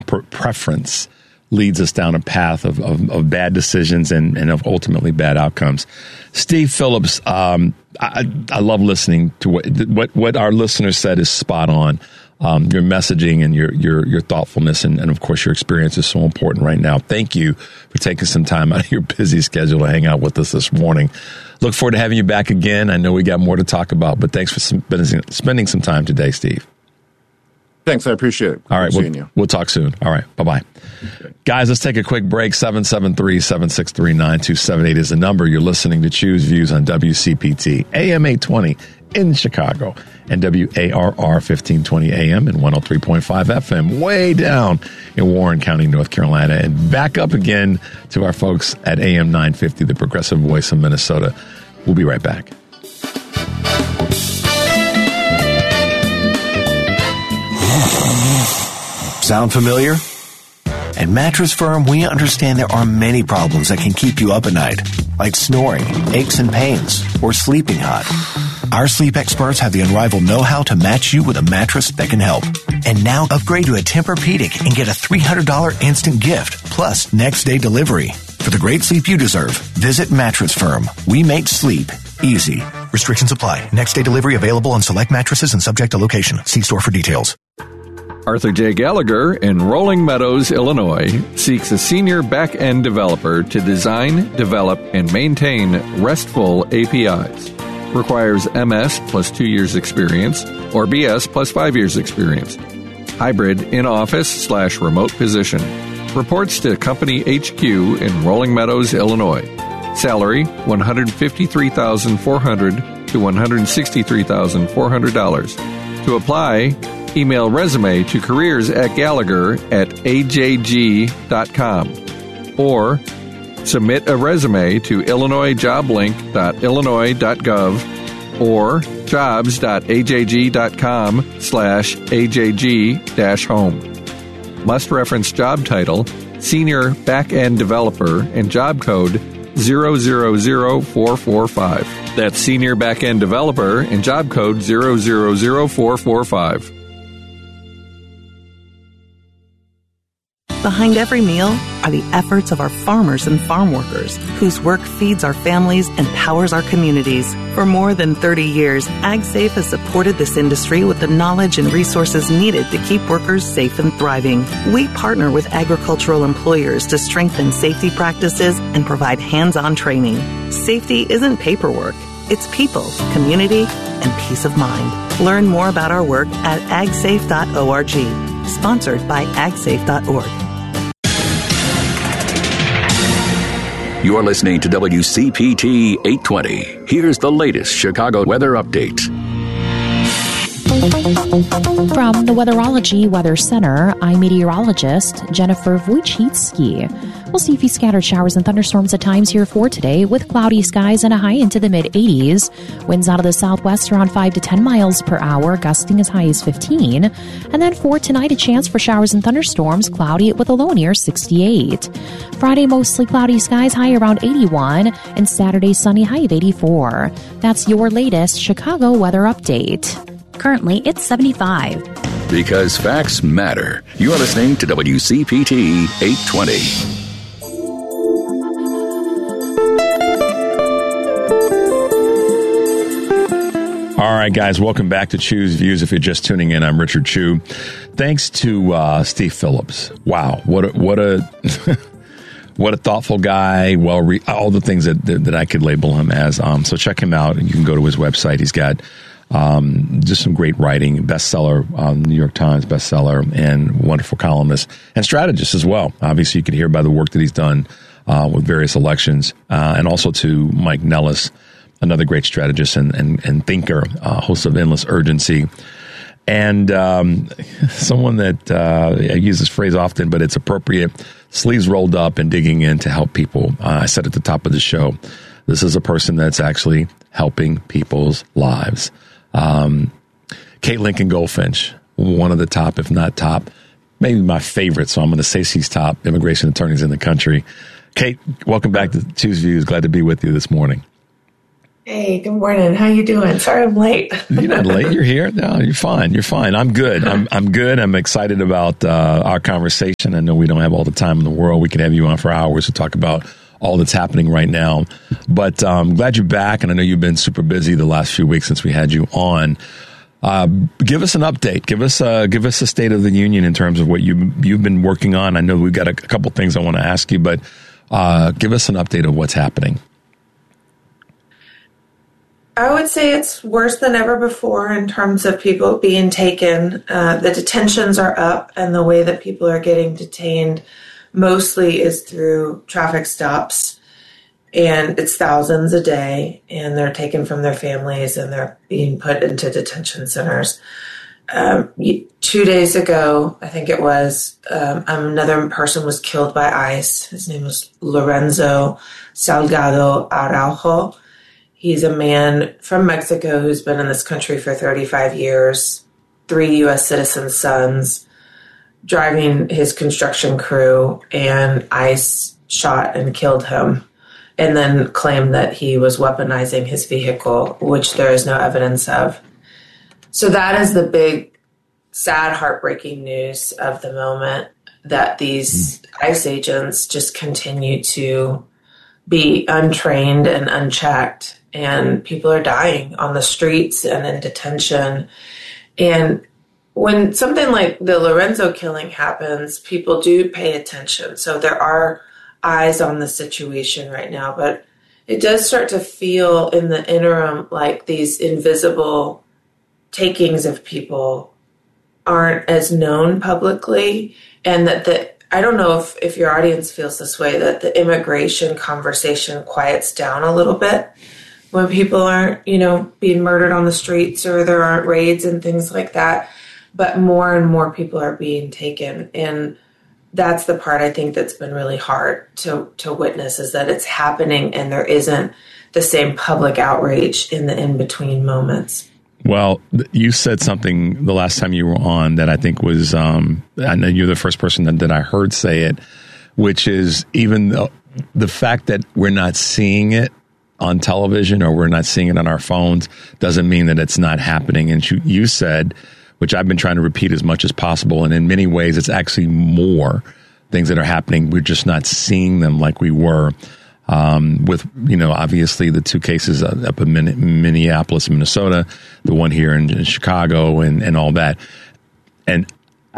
preference leads us down a path of bad decisions and of ultimately bad outcomes. Steve Phillips, I love listening to what our listeners said is spot on. Your messaging and your thoughtfulness and of course your experience is so important right now. Thank you for taking some time out of your busy schedule to hang out with us this morning. Look forward to having you back again. I know we got more to talk about, but thanks for spending some time today, Steve. Thanks. I appreciate it. All right. We'll talk soon. All right. Bye-bye. Okay. Guys, let's take a quick break. 773-763-9278 is the number. You're listening to Choose Views on WCPT, AM 820 in Chicago, and WARR 1520 AM and 103.5 FM way down in Warren County, North Carolina, and back up again to our folks at AM 950, the progressive voice of Minnesota. We'll be right back. Sound familiar? At Mattress Firm, we understand there are many problems that can keep you up at night, like snoring, aches and pains, or sleeping hot. Our sleep experts have the unrivaled know-how to match you with a mattress that can help. And now upgrade to a Tempur-Pedic and get a $300 instant gift, plus next-day delivery. For the great sleep you deserve, visit Mattress Firm. We make sleep easy. Restrictions apply. Next-day delivery available on select mattresses and subject to location. See store for details. Arthur J. Gallagher in Rolling Meadows, Illinois, seeks a senior back-end developer to design, develop, and maintain RESTful APIs. Requires MS plus 2 years experience or BS plus 5 years experience. Hybrid in-office/remote position. Reports to Company HQ in Rolling Meadows, Illinois. Salary $153,400 to $163,400. To apply, email resume to careers@gallagher@ajg.com or submit a resume to illinoisjoblink.illinois.gov or jobs.ajg.com/ajg-home. Must reference job title, Senior Back-End Developer, and job code 000445. That's Senior Back-End Developer and job code 000445. Behind every meal are the efforts of our farmers and farm workers, whose work feeds our families and powers our communities. For more than 30 years, AgSafe has supported this industry with the knowledge and resources needed to keep workers safe and thriving. We partner with agricultural employers to strengthen safety practices and provide hands-on training. Safety isn't paperwork. It's people, community, and peace of mind. Learn more about our work at agsafe.org. Sponsored by agsafe.org. You're listening to WCPT 820. Here's the latest Chicago weather update. From the Weatherology Weather Center, I'm meteorologist Jennifer Wojcicki. We'll see a few scattered showers and thunderstorms at times here for today, with cloudy skies and a high into the mid-80s. Winds out of the southwest around 5 to 10 miles per hour, gusting as high as 15. And then for tonight, a chance for showers and thunderstorms, cloudy with a low near 68. Friday, mostly cloudy skies, high around 81. And Saturday, sunny, high of 84. That's your latest Chicago weather update. Currently, it's 75. Because facts matter. You're listening to WCPT 820. All right, guys, welcome back to Choose Views. If you're just tuning in, I'm Richard Chu. Thanks to Steve Phillips. Wow, what a what a thoughtful guy. All the things that I could label him as. So check him out, and you can go to his website. He's got just some great writing, bestseller, New York Times bestseller, and wonderful columnist and strategist as well. Obviously, you can hear by the work that he's done with various elections, and also to Mike Nellis, another great strategist and thinker, host of Endless Urgency, and someone that I use this phrase often, but it's appropriate, sleeves rolled up and digging in to help people. I said at the top of the show, this is a person that's actually helping people's lives. Kate Lincoln Goldfinch, one of the top, if not top, maybe my favorite, so I'm going to say she's top immigration attorneys in the country. Kate, welcome back to Choose Views. Glad to be with you this morning. Hey, good morning. How you doing? Sorry I'm late. You're not late. You're here. No, you're fine. You're fine. I'm good. I'm good. I'm excited about our conversation. and I know we don't have all the time in the world. We could have you on for hours to talk about all that's happening right now. But I'm glad you're back, and I know you've been super busy the last few weeks since we had you on. Give us an update. Give us a state of the union in terms of what you've been working on. I know we've got a couple things I want to ask you, but give us an update of what's happening. I would say it's worse than ever before in terms of people being taken. The detentions are up, and the way that people are getting detained mostly is through traffic stops. And it's thousands a day, and they're taken from their families and they're being put into detention centers. 2 days ago, I think it was, another person was killed by ICE. His name was Lorenzo Salgado Araujo. He's a man from Mexico who's been in this country for 35 years, 3 U.S. citizen sons, driving his construction crew, and ICE shot and killed him, and then claimed that he was weaponizing his vehicle, which there is no evidence of. So that is the big, sad, heartbreaking news of the moment, that these ICE agents just continue to be untrained and unchecked, and people are dying on the streets and in detention. And when something like the Lorenzo killing happens, people do pay attention. So there are eyes on the situation right now, but it does start to feel in the interim like these invisible takings of people aren't as known publicly, and that I don't know if your audience feels this way, that the immigration conversation quiets down a little bit when people aren't, being murdered on the streets or there aren't raids and things like that. But more and more people are being taken. And that's the part I think that's been really hard to witness, is that it's happening and there isn't the same public outrage in the in-between moments. Well, you said something the last time you were on that I think was, I know you're the first person that I heard say it, which is even the fact that we're not seeing it on television or we're not seeing it on our phones doesn't mean that it's not happening. And you said, which I've been trying to repeat as much as possible, and in many ways it's actually more things that are happening. We're just not seeing them like we were. With, obviously the 2 cases up in Minneapolis, Minnesota, the one here in Chicago and all that. And,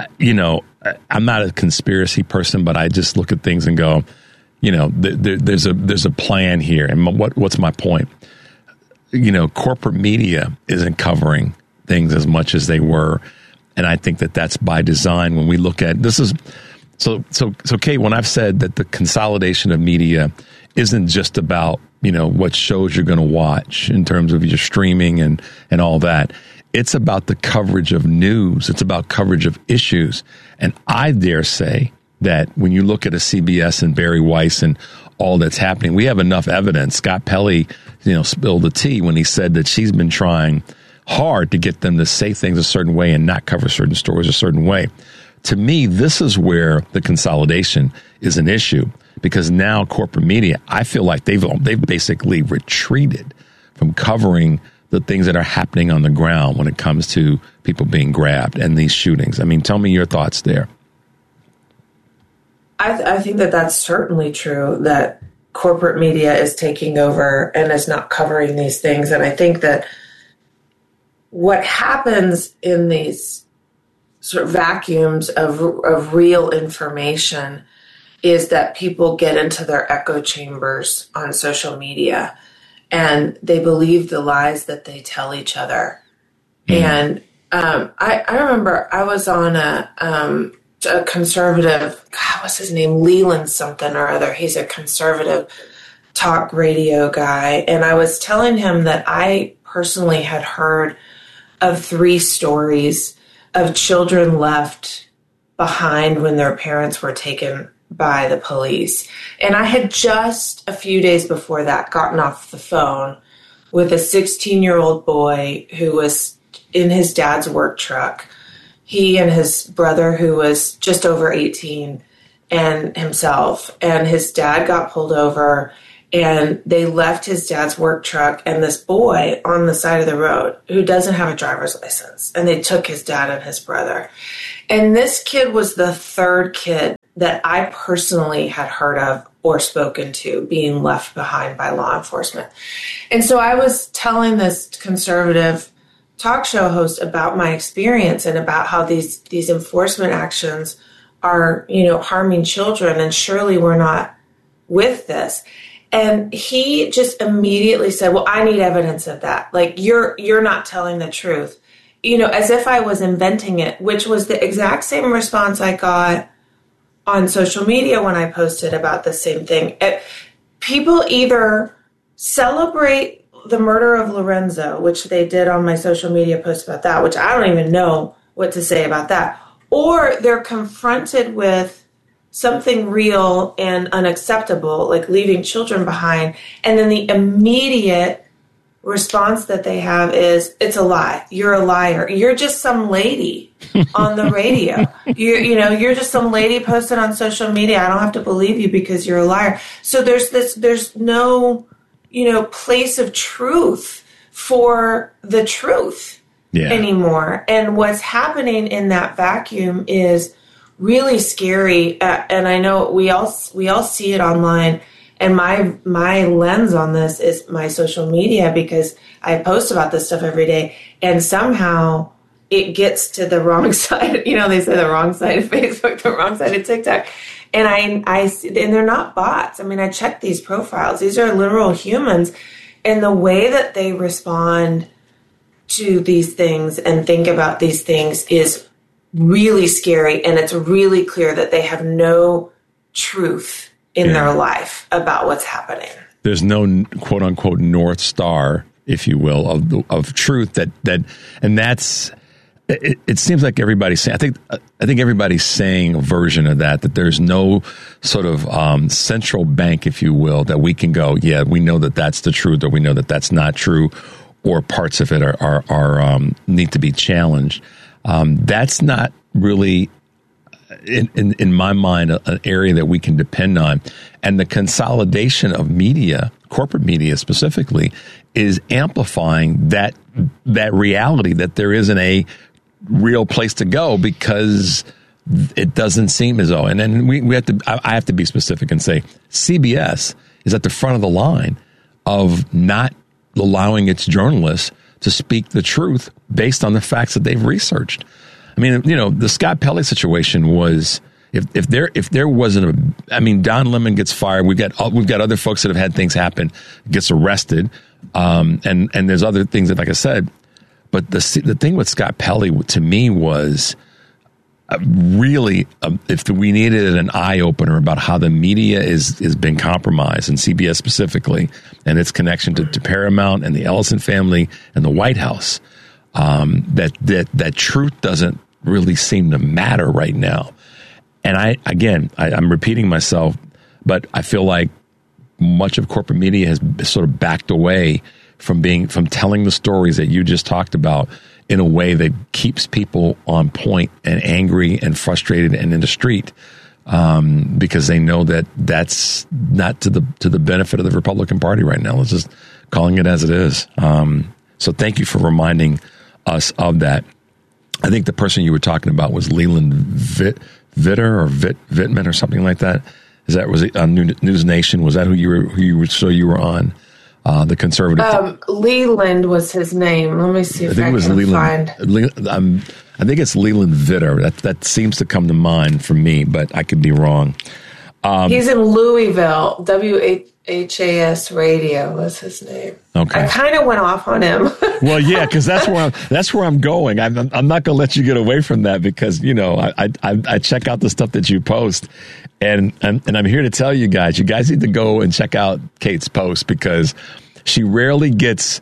I'm not a conspiracy person, but I just look at things and go, there's a plan here. And what's my point? Corporate media isn't covering things as much as they were. And I think that that's by design. When we look at this is so Kate, when I've said that the consolidation of media isn't just about, what shows you're going to watch in terms of your streaming and all that. It's about the coverage of news. It's about coverage of issues. And I dare say that when you look at a CBS and Barry Weiss and all that's happening, we have enough evidence. Scott Pelley, spilled the tea when he said that she's been trying hard to get them to say things a certain way and not cover certain stories a certain way. To me, this is where the consolidation is an issue, because now corporate media, I feel like they've basically retreated from covering the things that are happening on the ground when it comes to people being grabbed and these shootings. I mean, tell me your thoughts there. I think that that's certainly true, that corporate media is taking over and is not covering these things. And I think that what happens in these sort of vacuums of real information is that people get into their echo chambers on social media and they believe the lies that they tell each other. And I remember I was on a conservative, what's his name? Leland something or other. He's a conservative talk radio guy. And I was telling him that I personally had heard of 3 stories of children left behind when their parents were taken by the police. And I had just a few days before that gotten off the phone with a 16-year-old boy who was in his dad's work truck. He and his brother, who was just over 18, and himself, and his dad got pulled over, and they left his dad's work truck and this boy on the side of the road who doesn't have a driver's license. And they took his dad and his brother. And this kid was the 3rd kid that I personally had heard of or spoken to being left behind by law enforcement. And so I was telling this conservative talk show host about my experience and about how these enforcement actions are, harming children, and surely we're not with this. And he just immediately said, well, I need evidence of that. Like, you're not telling the truth, as if I was inventing it, which was the exact same response I got on social media when I posted about the same thing. People either celebrate the murder of Lorenzo, which they did on my social media post about that, which I don't even know what to say about that, or they're confronted with something real and unacceptable, like leaving children behind, and then the immediate response that they have is, it's a lie. You're a liar. You're just some lady on the radio. You're just some lady posted on social media. I don't have to believe you because you're a liar. So there's no, place of truth for the truth anymore. And what's happening in that vacuum is really scary. And I know we all see it online. And my lens on this is my social media, because I post about this stuff every day, and somehow it gets to the wrong side. They say the wrong side of Facebook, the wrong side of TikTok. And I and they're not bots. I mean, I checked these profiles. These are literal humans. And the way that they respond to these things and think about these things is really scary. And it's really clear that they have no truth in their life about what's happening. There's no quote unquote North Star, if you will, of truth and that's, it seems like everybody's saying, I think everybody's saying a version of that there's no sort of central bank, if you will, that we can go, yeah, we know that that's the truth, or we know that that's not true, or parts of it are need to be challenged. That's not really, in my mind, an area that we can depend on. And the consolidation of media, corporate media specifically, is amplifying that reality that there isn't a real place to go, because it doesn't seem as though. And then we have to, I have to be specific and say CBS is at the front of the line of not allowing its journalists to speak the truth based on the facts that they've researched. I mean, the Scott Pelley situation was, if there wasn't Don Lemon gets fired. We've got other folks that have had things happen, gets arrested, and there's other things that, like I said, but the thing with Scott Pelley to me was really, if we needed an eye opener about how the media is been compromised, and CBS specifically, and its connection to Paramount and the Ellison family and the White House, that truth doesn't really seem to matter right now. And I'm repeating myself, but I feel like much of corporate media has sort of backed away from telling the stories that you just talked about in a way that keeps people on point and angry and frustrated and in the street, because they know that that's not to the benefit of the Republican Party right now. Let's just calling it as it is. So thank you for reminding us of that. I think the person you were talking about was Leland Vitter or Vittman or something like that. Was it on News Nation? Was that who you were on? The conservative. Leland was his name. Let me see if I can find. I think it's Leland Vitter. That seems to come to mind for me, but I could be wrong. He's in Louisville. WHAS Radio was his name. Okay. I kind of went off on him. Well, yeah, because that's where I'm going. I'm not going to let you get away from that, because I check out the stuff that you post, and I'm here to tell you guys need to go and check out Kate's post, because she rarely gets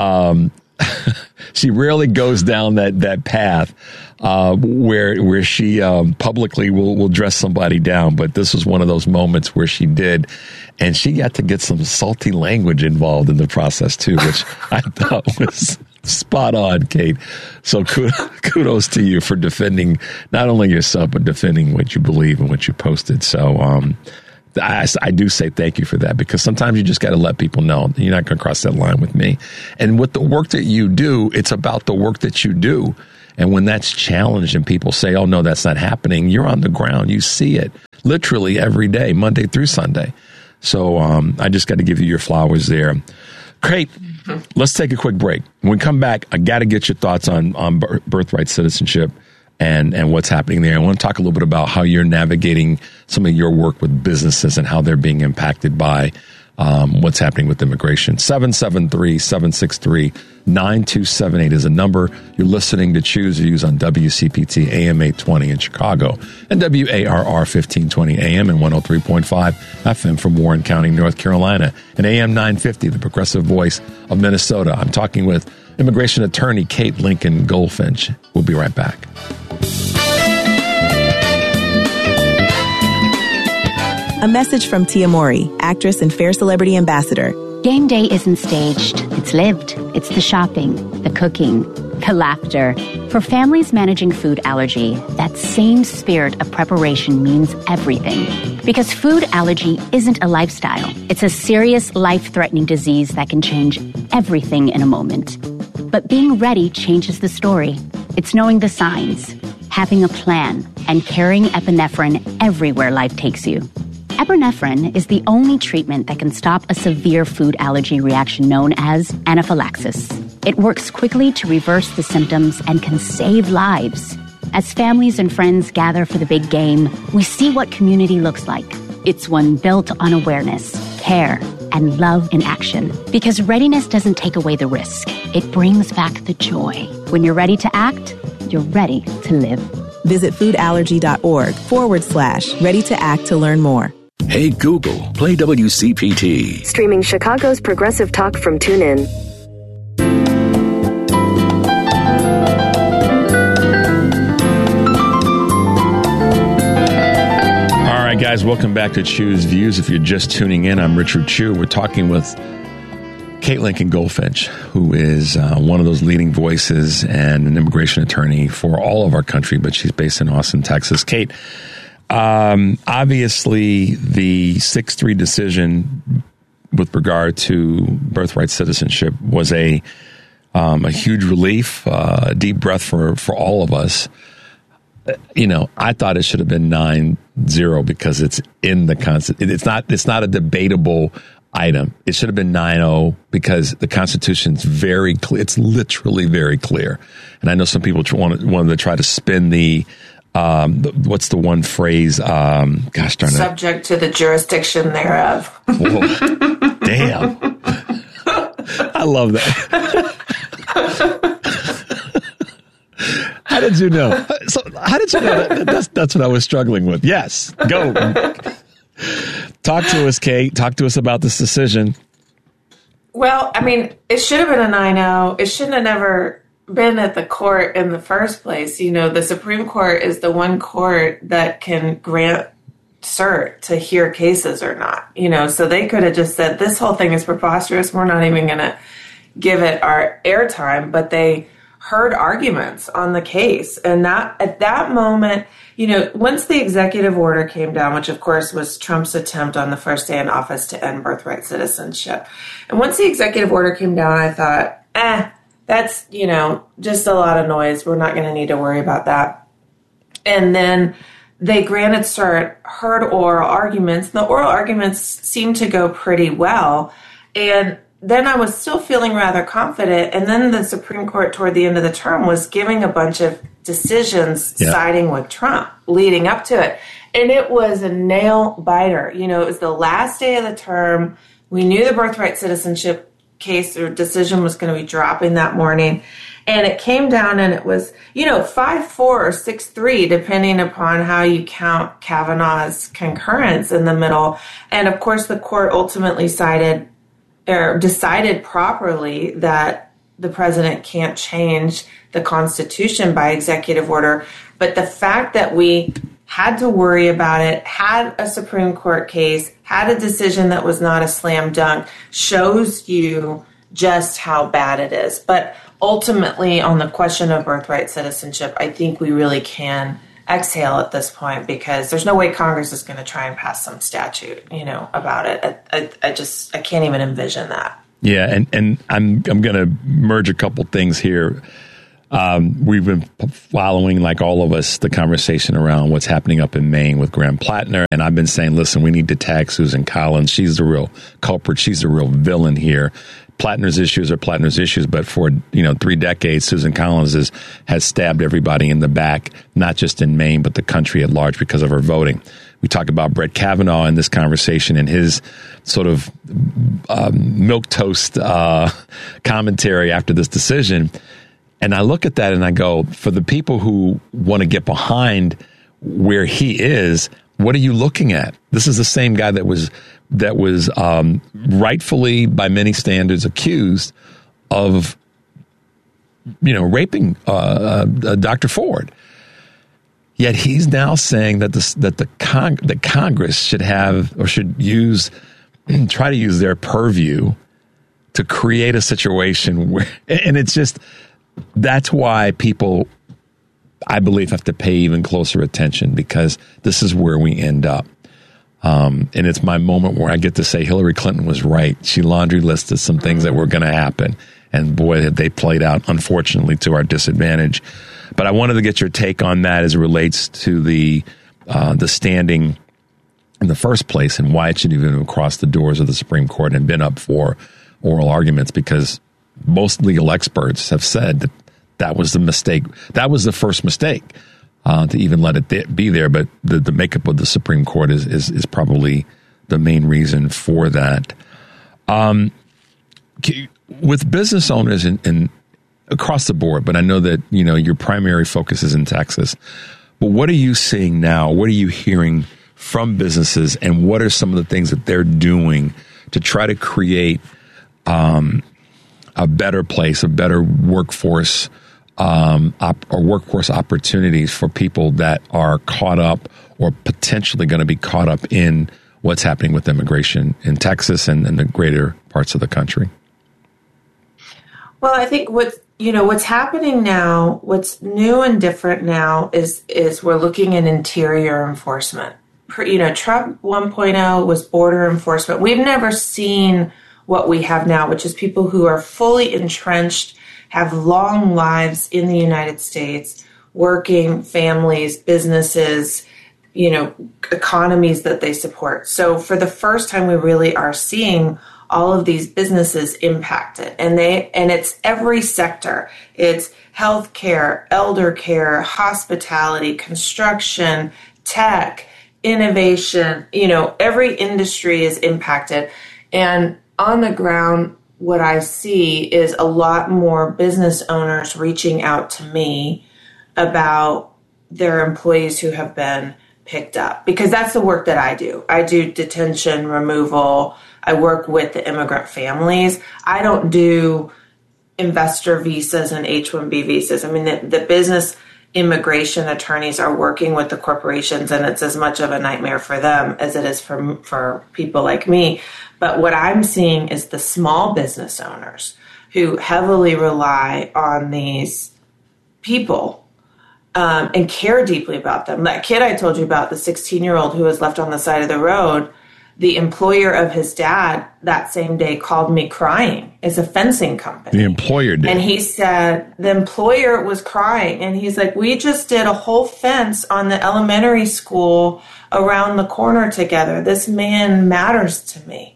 she rarely goes down that path where she publicly will dress somebody down. But this was one of those moments where she did, and she got to get some salty language involved in the process too, which I thought was spot on, Kate. So kudos to you for defending not only yourself, but defending what you believe and what you posted. So I do say thank you for that, because sometimes you just got to let people know you're not going to cross that line with me. And with the work that you do, it's about the work that you do. And when that's challenged and people say, oh, no, that's not happening, you're on the ground. You see it literally every day, Monday through Sunday. So I just got to give you your flowers there. Kate, let's take a quick break. When we come back, I got to get your thoughts on birthright citizenship and what's happening there. I want to talk a little bit about how you're navigating some of your work with businesses and how they're being impacted by what's happening with immigration. 773-763-9278 is a number. You're listening to Choose Views on WCPT AM 820 in Chicago and WARR 1520 AM and 103.5 FM from Warren County, North Carolina, and AM 950, the progressive voice of Minnesota. I'm talking with immigration attorney Kate Lincoln Goldfinch. We'll be right back. A message from Tia Mowry, actress and Fair Celebrity Ambassador. Game day isn't staged. It's lived. It's the shopping, the cooking, the laughter. For families managing food allergy, that same spirit of preparation means everything. Because food allergy isn't a lifestyle. It's a serious, life-threatening disease that can change everything in a moment. But being ready changes the story. It's knowing the signs, having a plan, and carrying epinephrine everywhere life takes you. Epinephrine is the only treatment that can stop a severe food allergy reaction known as anaphylaxis. It works quickly to reverse the symptoms and can save lives. As families and friends gather for the big game, we see what community looks like. It's one built on awareness, care, and love in action. Because readiness doesn't take away the risk. It brings back the joy. When you're ready to act, you're ready to live. Visit foodallergy.org/ready to act to learn more. Hey Google, play WCPT. Streaming Chicago's progressive talk from TuneIn. All right, guys, welcome back to Choose Views. If you're just tuning in, I'm Richard Chu. We're talking with Kate Lincoln Goldfinch, who is one of those leading voices and an immigration attorney for all of our country, but she's based in Austin, Texas. Kate, obviously the 6-3 decision with regard to birthright citizenship was a huge relief, a deep breath for all of us. You know, I thought it should have been 9-0 because it's in the Constitution. It's not a debatable item. It should have been 9-0 because the Constitution's very clear. It's literally very clear. And I know some people wanted to try to spin the what's the one phrase? Subject to the jurisdiction thereof. Damn. I love that. How did you know? So how did you know that's what I was struggling with? Yes. Go. Talk to us, Kate. Talk to us about this decision. Well, I mean, it should have been a 9-0. It shouldn't have never been at the court in the first place. You know, the Supreme Court is the one court that can grant cert to hear cases or not. You know, so they could have just said, this whole thing is preposterous. We're not even going to give it our airtime. But they heard arguments on the case. And that, at that moment, you know, once the executive order came down, which of course was Trump's attempt on the first day in office to end birthright citizenship. And once the executive order came down, I thought, that's, you know, just a lot of noise. We're not going to need to worry about that. And then they granted cert, heard oral arguments. The oral arguments seemed to go pretty well. And then I was still feeling rather confident. And then the Supreme Court toward the end of the term was giving a bunch of decisions siding with Trump leading up to it. And it was a nail biter. You know, it was the last day of the term. We knew the birthright citizenship case or decision was going to be dropping that morning. And it came down and it was, you know, 5-4 or 6-3, depending upon how you count Kavanaugh's concurrence in the middle. And of course, the court ultimately decided properly that the president can't change the Constitution by executive order. But the fact that we had to worry about it, had a Supreme Court case, had a decision that was not a slam dunk, shows you just how bad it is. But ultimately, on the question of birthright citizenship, I think we really can exhale at this point because there's no way Congress is going to try and pass some statute, you know, about it. I can't even envision that. Yeah, and I'm going to merge a couple things here. We've been following, like all of us, the conversation around what's happening up in Maine with Graham Plattner. And I've been saying, listen, we need to tag Susan Collins. She's the real culprit. She's the real villain here. Plattner's issues are Plattner's issues, but for 3 decades, Susan Collins has stabbed everybody in the back, not just in Maine, but the country at large because of her voting. We talk about Brett Kavanaugh in this conversation and his sort of milquetoast commentary after this decision. And I look at that and I go, for the people who want to get behind where he is, what are you looking at? This is the same guy that was rightfully, by many standards, accused of, raping Dr. Ford. Yet he's now saying that Congress should have or should try to use their purview to create a situation where, and it's just, that's why people, I believe, have to pay even closer attention, because this is where we end up. And it's my moment where I get to say Hillary Clinton was right. She laundry listed some things that were going to happen. And boy, had they played out, unfortunately, to our disadvantage. But I wanted to get your take on that as it relates to the standing in the first place and why it should even have crossed the doors of the Supreme Court and been up for oral arguments, because most legal experts have said that was the mistake. That was the first mistake to even let it be there. But the makeup of the Supreme Court is probably the main reason for that. With business owners and across the board, but I know that your primary focus is in Texas. But what are you seeing now? What are you hearing from businesses, and what are some of the things that they're doing to try to create a better place, a better workforce, or workforce opportunities for people that are caught up or potentially going to be caught up in what's happening with immigration in Texas and the greater parts of the country? Well, I think what's happening now, what's new and different now is we're looking at interior enforcement. Trump 1.0 was border enforcement. We've never seen what we have now, which is people who are fully entrenched, have long lives in the United States, working, families, businesses, economies that they support. So for the first time, we really are seeing all of these businesses impacted, and it's every sector. It's healthcare, elder care, hospitality, construction, tech, innovation. Every industry is impacted. And on the ground, what I see is a lot more business owners reaching out to me about their employees who have been picked up, because that's the work that I do. I do detention, removal. I work with the immigrant families. I don't do investor visas and H-1B visas. I mean, the business immigration attorneys are working with the corporations, and it's as much of a nightmare for them as it is for people like me. But what I'm seeing is the small business owners who heavily rely on these people and care deeply about them. That kid I told you about, the 16-year-old who was left on the side of the road, the employer of his dad that same day called me crying. It's a fencing company. The employer did. And he said the employer was crying. And he's like, we just did a whole fence on the elementary school around the corner together. This man matters to me.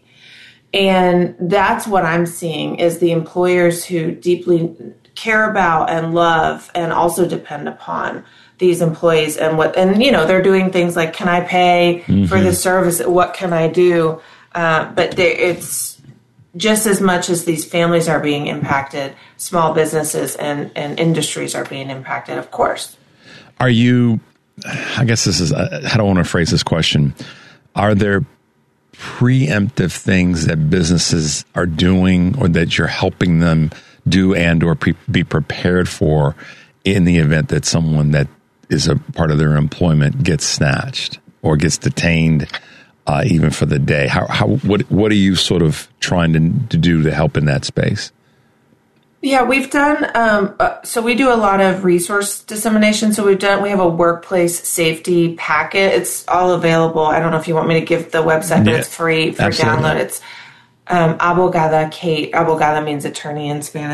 And that's what I'm seeing is the employers who deeply care about and love and also depend upon these employees and they're doing things like, can I pay for this service? What can I do? But it's just as much as these families are being impacted, small businesses and industries are being impacted, of course. Are you, I guess this is, how do I want to phrase this question? Are there preemptive things that businesses are doing or that you're helping them do and or be prepared for in the event that someone that is a part of their employment gets snatched or gets detained even for the day? What are you sort of trying to do to help in that space? Yeah, we've done, so we do a lot of resource dissemination. So we have a workplace safety packet. It's all available. I don't know if you want me to give the website, but it's free for download. It's Abogada Kate. Abogada means attorney in Spanish.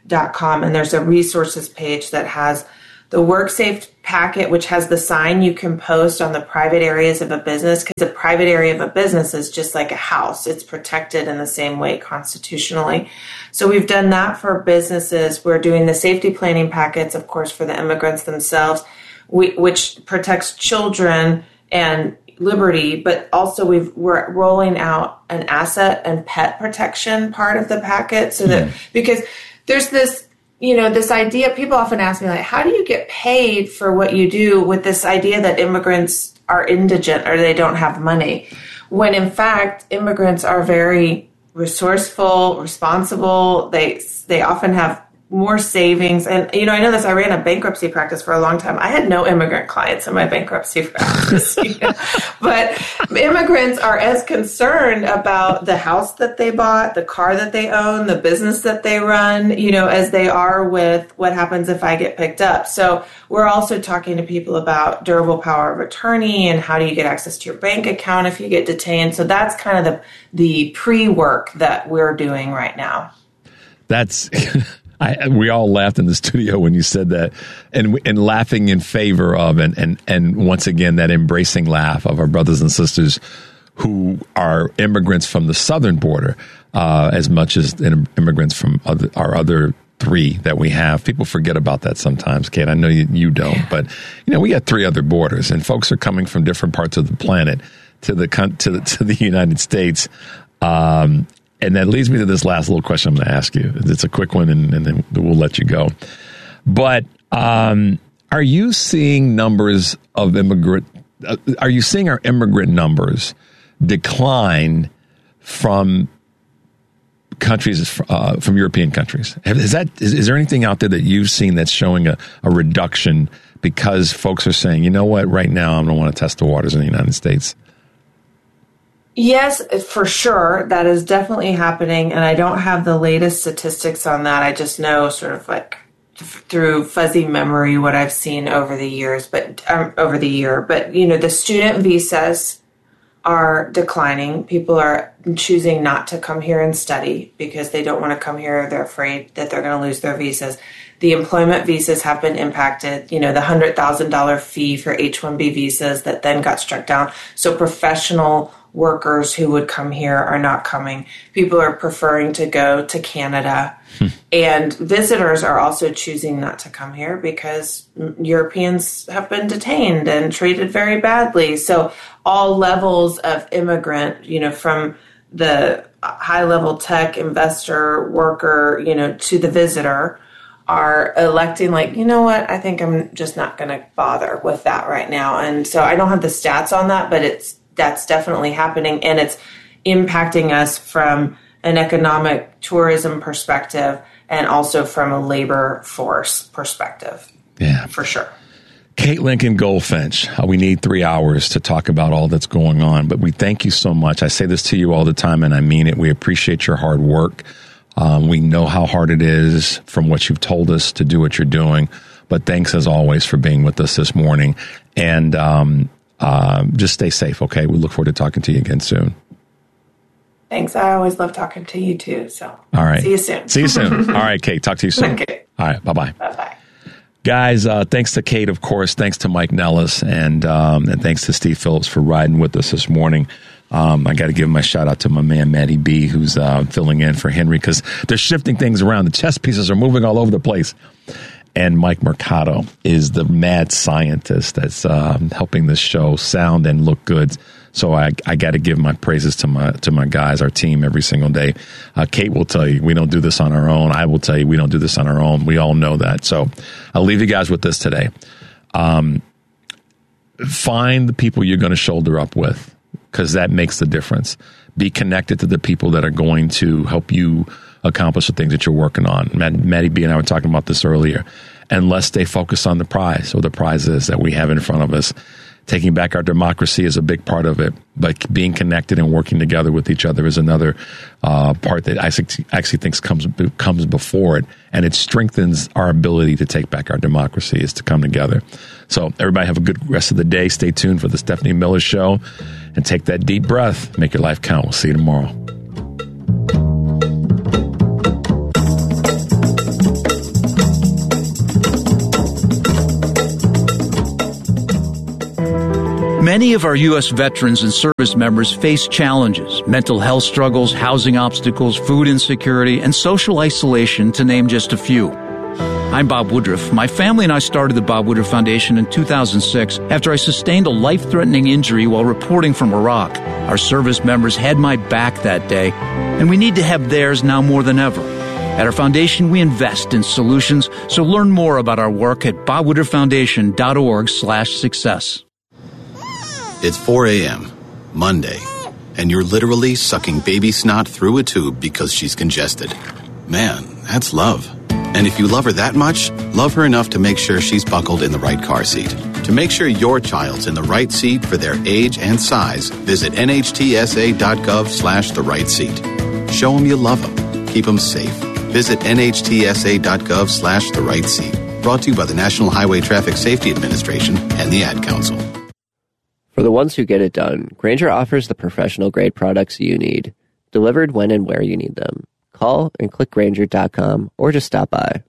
WorkSafe.com, and there's a resources page that has the WorkSafe packet, which has the sign you can post on the private areas of a business, because the private area of a business is just like a house. It's protected in the same way constitutionally. So we've done that for businesses. We're doing the safety planning packets, of course, for the immigrants themselves, which protects children and liberty, but also we're rolling out an asset and pet protection part of the packet, so that because there's this, this idea, people often ask me, like, how do you get paid for what you do, with this idea that immigrants are indigent or they don't have money, when in fact immigrants are very resourceful, responsible. They often have more savings. And, I know this, I ran a bankruptcy practice for a long time. I had no immigrant clients in my bankruptcy practice, but immigrants are as concerned about the house that they bought, the car that they own, the business that they run, as they are with what happens if I get picked up. So we're also talking to people about durable power of attorney and how do you get access to your bank account if you get detained. So that's kind of the pre-work that we're doing right now. That's... we all laughed in the studio when you said that, and laughing in favor of, and once again, that embracing laugh of our brothers and sisters who are immigrants from the southern border, as much as immigrants from our other three that we have. People forget about that sometimes, Kate. I know you don't, but we got 3 other borders, and folks are coming from different parts of the planet to the United States. And that leads me to this last little question I'm going to ask you. It's a quick one, and then we'll let you go. But are you seeing numbers of are you seeing our immigrant numbers decline from countries, from European countries? Is there anything out there that you've seen that's showing a reduction because folks are saying, you know what, right now I don't want to test the waters in the United States? Yes, for sure. That is definitely happening. And I don't have the latest statistics on that. I just know sort of like through fuzzy memory what I've seen over the years, but the student visas are declining. People are choosing not to come here and study because they don't want to come here. They're afraid that they're going to lose their visas. The employment visas have been impacted, the $100,000 fee for H-1B visas that then got struck down. So professional workers who would come here are not coming. People are preferring to go to Canada. And visitors are also choosing not to come here because Europeans have been detained and treated very badly. So all levels of immigrant, from the high-level tech investor, worker, to the visitor, are electing like, you know what, I think I'm just not going to bother with that right now. And so I don't have the stats on that, but that's definitely happening, and it's impacting us from an economic tourism perspective and also from a labor force perspective. Yeah, for sure. Kate Lincoln Goldfinch, we need 3 hours to talk about all that's going on, but we thank you so much. I say this to you all the time, and I mean it. We appreciate your hard work. We know how hard it is from what you've told us to do what you're doing, but thanks as always for being with us this morning. And just stay safe, okay? We look forward to talking to you again soon. Thanks. I always love talking to you too. So, all right. See you soon. See you soon. All right, Kate. Talk to you soon. Okay. All right. Bye-bye. Bye-bye. Guys, thanks to Kate, of course. Thanks to Mike Nellis, and thanks to Steve Phillips for riding with us this morning. I got to give my shout out to my man, Matty B, who's filling in for Henry because they're shifting things around. The chess pieces are moving all over the place. And Mike Mercado is the mad scientist that's helping this show sound and look good. So I got to give my praises to my guys, our team, every single day. Kate will tell you we don't do this on our own. I will tell you we don't do this on our own. We all know that. So I'll leave you guys with this today. Find the people you're going to shoulder up with, because that makes the difference. Be connected to the people that are going to help you accomplish the things that you're working on. Maddie B and I were talking about this earlier. And let's stay focused on the prize, or the prizes that we have in front of us. Taking back our democracy is a big part of it, but being connected and working together with each other is another part that I actually think comes before it, and it strengthens our ability to take back our democracy, is to come together. So everybody have a good rest of the day. Stay tuned for the Stephanie Miller Show, and take that deep breath. Make your life count. We'll see you tomorrow. Many of our U.S. veterans and service members face challenges, mental health struggles, housing obstacles, food insecurity, and social isolation, to name just a few. I'm Bob Woodruff. My family and I started the Bob Woodruff Foundation in 2006 after I sustained a life-threatening injury while reporting from Iraq. Our service members had my back that day, and we need to have theirs now more than ever. At our foundation, we invest in solutions, so learn more about our work at bobwoodrufffoundation.org/success. It's 4 a.m., Monday, and you're literally sucking baby snot through a tube because she's congested. Man, that's love. And if you love her that much, love her enough to make sure she's buckled in the right car seat. To make sure your child's in the right seat for their age and size, visit nhtsa.gov/the right seat. Show them you love them. Keep them safe. Visit nhtsa.gov/the right seat. Brought to you by the National Highway Traffic Safety Administration and the Ad Council. For the ones who get it done, Grainger offers the professional-grade products you need, delivered when and where you need them. Call and click Grainger.com or just stop by.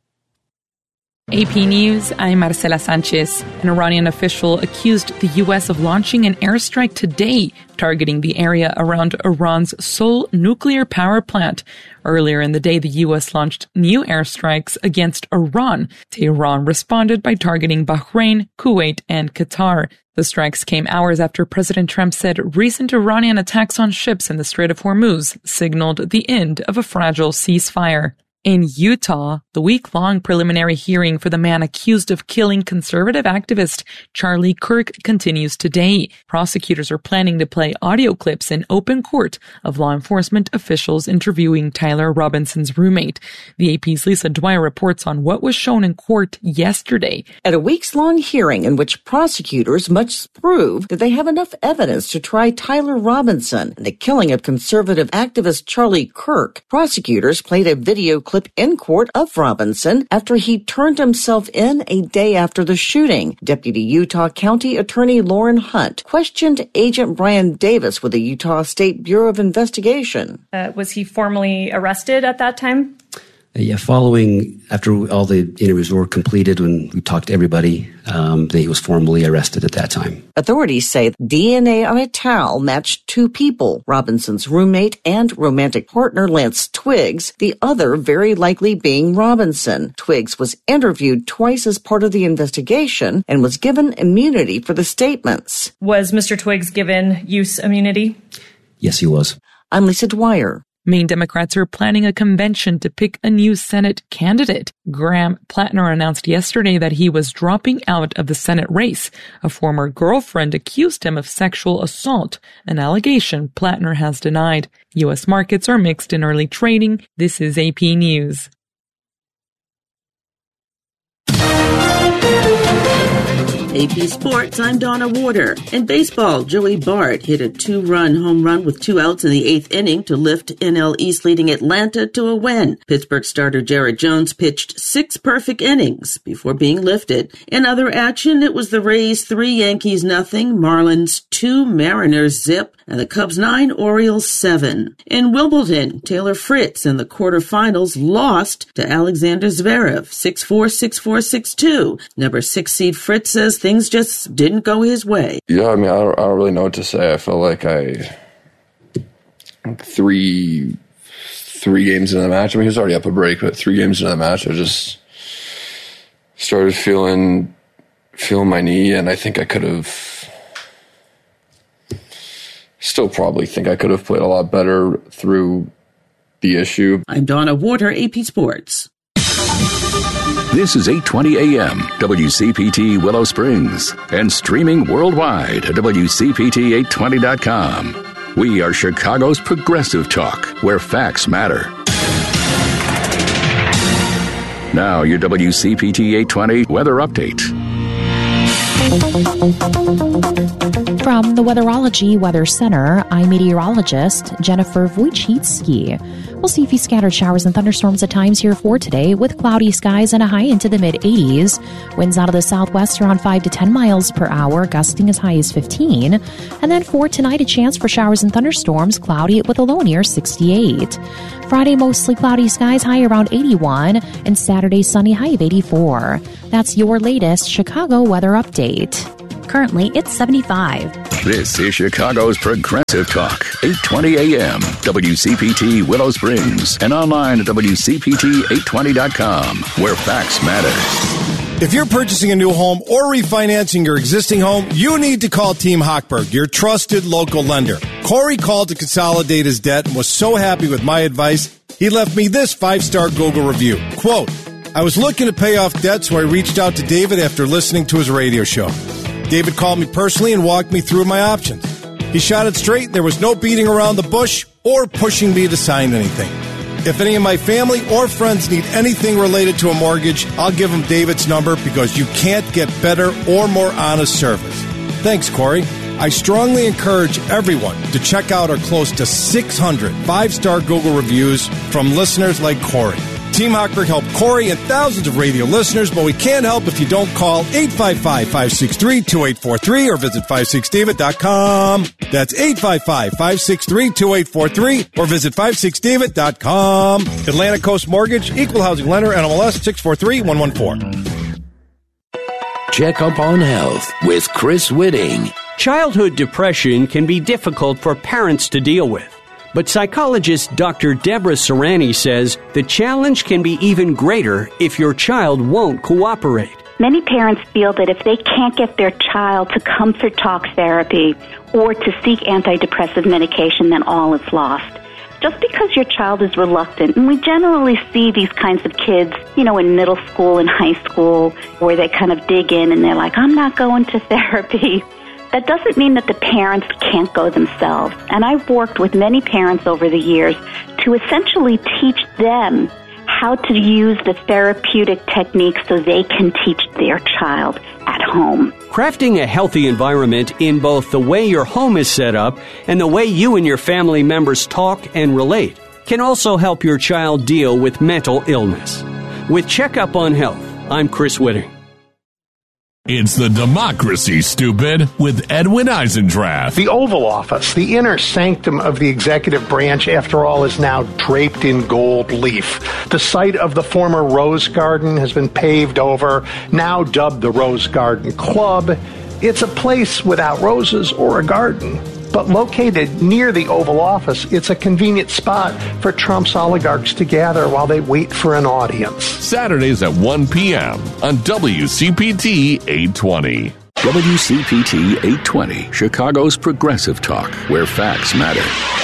AP News, I'm Marcela Sanchez. An Iranian official accused the U.S. of launching an airstrike today, targeting the area around Iran's Sole nuclear power plant. Earlier in the day, the U.S. launched new airstrikes against Iran. Tehran responded by targeting Bahrain, Kuwait, and Qatar. The strikes came hours after President Trump said recent Iranian attacks on ships in the Strait of Hormuz signaled the end of a fragile ceasefire. In Utah, the week-long preliminary hearing for the man accused of killing conservative activist Charlie Kirk continues today. Prosecutors are planning to play audio clips in open court of law enforcement officials interviewing Tyler Robinson's roommate. The AP's Lisa Dwyer reports on what was shown in court yesterday. At a weeks-long hearing in which prosecutors must prove that they have enough evidence to try Tyler Robinson and the killing of conservative activist Charlie Kirk, prosecutors played a video clip in court of Robinson after he turned himself in a day after the shooting. Deputy Utah County Attorney Lauren Hunt questioned Agent Brian Davis with the Utah State Bureau of Investigation. Was he formally arrested at that time? Yeah, following, after all the interviews were completed, when we talked to everybody, he was formally arrested at that time. Authorities say DNA on a towel matched two people, Robinson's roommate and romantic partner Lance Twiggs, the other very likely being Robinson. Twiggs was interviewed twice as part of the investigation and was given immunity for the statements. Was Mr. Twiggs given use immunity? Yes, he was. I'm Lisa Dwyer. Maine Democrats are planning a convention to pick a new Senate candidate. Graham Plattner announced yesterday that he was dropping out of the Senate race. A former girlfriend accused him of sexual assault, an allegation Plattner has denied. U.S. markets are mixed in early trading. This is AP News. AP Sports, I'm Donna Warder. In baseball, Joey Bart hit a 2-run home run with 2 outs in the 8th inning to lift NL East leading Atlanta to a win. Pittsburgh starter Jared Jones pitched 6 perfect innings before being lifted. In other action, it was the Rays 3, Yankees nothing, Marlins 2, Mariners 0, and the Cubs 9, Orioles 7. In Wimbledon, Taylor Fritz in the quarterfinals lost to Alexander Zverev 6-4, 6-4, 6-2. Number 6 seed Fritz says things just didn't go his way. Yeah, I mean, I don't really know what to say. I felt like three games into the match. I mean, he was already up a break, but 3 games into the match, I just started feeling my knee, and I think I could have. Still probably think I could have played a lot better through the issue. I'm Donna Warder, AP Sports. This is 820 AM, WCPT Willow Springs, and streaming worldwide at WCPT820.com. We are Chicago's progressive talk, where facts matter. Now, your WCPT 820 weather update. From the Weatherology Weather Center, I'm meteorologist Jennifer Wojcicki. We'll see a few scattered showers and thunderstorms at times here for today, with cloudy skies and a high into the mid-80s. Winds out of the southwest around 5 to 10 miles per hour, gusting as high as 15. And then for tonight, a chance for showers and thunderstorms, cloudy with a low near 68. Friday, mostly cloudy skies, high around 81. And Saturday, sunny, high of 84. That's your latest Chicago weather update. Currently, it's 75. This is Chicago's Progressive Talk, 820 AM, WCPT Willow Springs, and online at WCPT820.com, where facts matter. If you're purchasing a new home or refinancing your existing home, you need to call Team Hochberg, your trusted local lender. Corey called to consolidate his debt and was so happy with my advice, he left me this 5-star Google review. Quote, I was looking to pay off debt, so I reached out to David after listening to his radio show. David called me personally and walked me through my options. He shot it straight. There was no beating around the bush or pushing me to sign anything. If any of my family or friends need anything related to a mortgage, I'll give them David's number because you can't get better or more honest service. Thanks, Corey. I strongly encourage everyone to check out our close to 600 5-star Google reviews from listeners like Corey. Team Hochberg helped Corey and thousands of radio listeners, but we can't help if you don't call 855-563-2843 or visit 56david.com. That's 855-563-2843 or visit 56david.com. Atlantic Coast Mortgage, Equal Housing Lender, NMLS 643114. Check up on health with Chris Whitting. Childhood depression can be difficult for parents to deal with. But psychologist Dr. Deborah Serrani says the challenge can be even greater if your child won't cooperate. Many parents feel that if they can't get their child to comfort talk therapy or to seek antidepressive medication, then all is lost. Just because your child is reluctant, and we generally see these kinds of kids, in middle school and high school, where they kind of dig in and they're like, I'm not going to therapy. That doesn't mean that the parents can't go themselves. And I've worked with many parents over the years to essentially teach them how to use the therapeutic techniques so they can teach their child at home. Crafting a healthy environment in both the way your home is set up and the way you and your family members talk and relate can also help your child deal with mental illness. With Checkup on Health, I'm Chris Whitting. It's the Democracy, Stupid, with Edwin Eisendrath. The Oval Office, the inner sanctum of the executive branch, after all, is now draped in gold leaf. The site of the former Rose Garden has been paved over, now dubbed the Rose Garden Club. It's a place without roses or a garden. But located near the Oval Office, it's a convenient spot for Trump's oligarchs to gather while they wait for an audience. Saturdays at 1 p.m. on WCPT 820. WCPT 820, Chicago's Progressive Talk, where facts matter.